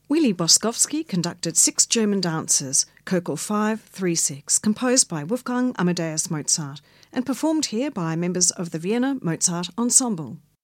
Willy Boskowski conducted 6 German dances, Köchel 536, composed by Wolfgang Amadeus Mozart, and performed here by members of the Vienna Mozart Ensemble.